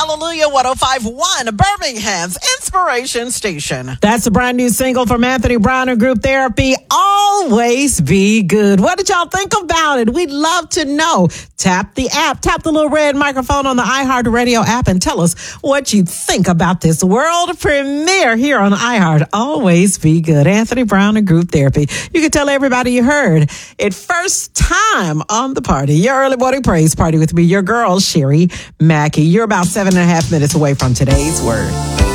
Hallelujah 105.1, Birmingham's Inspiration Station. That's a brand new single from Anthony Brown and Group Therapy, Always Be Good. What did y'all think about it? We'd love to know. Tap the app, tap the little red microphone on the iHeartRadio app and tell us what you think about this world premiere here on iHeart. Always Be Good. Anthony Brown and Group Therapy. You can tell everybody you heard it first time on the party. Your early morning praise party with me, your girl, Sherry Mackey. You're about 7.5 minutes away from today's word.